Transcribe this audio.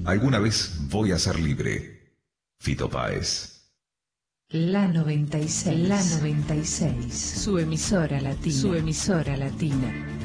Alguna vez voy a ser libre. Fito Páez. La 96, su emisora latina.